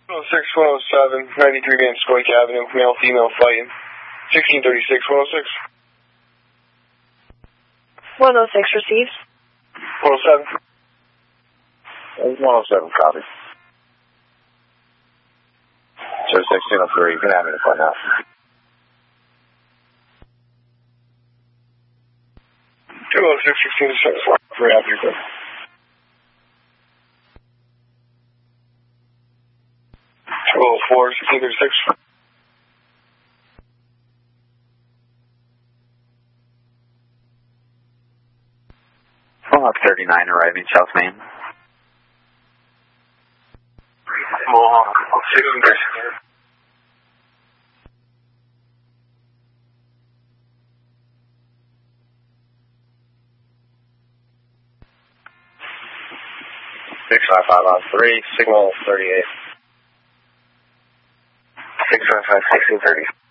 106, 107, 93 Vanscoy Avenue, male, female fighting. 1636, 106. 106 received. 107. 107, copy. So 1603, you can have me to find out. 206, 1606, for after. 204, 1636. 39 arriving South Main. 1636. Six 5 on 3, signal 38. 655, 1630.